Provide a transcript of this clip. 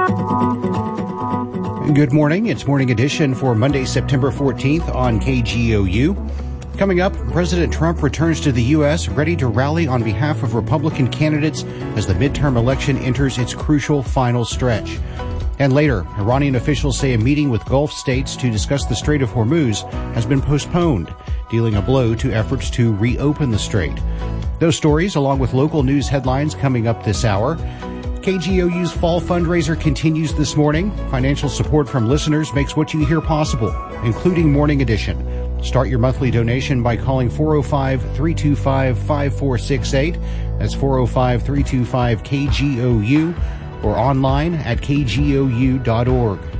Good morning. It's Morning Edition for Monday, September 14th on KGOU. Coming up, President Trump returns to the U.S. ready to rally on behalf of Republican candidates as the midterm election enters its crucial final stretch. And later, Iranian officials say a meeting with Gulf states to discuss the Strait of Hormuz has been postponed, dealing a blow to efforts to reopen the strait. Those stories, along with local news headlines coming up this hour. KGOU's fall fundraiser continues this morning. Financial support from listeners makes what you hear possible, including Morning Edition. Start your monthly donation by calling 405-325-5468. That's 405-325-KGOU or online at kgou.org.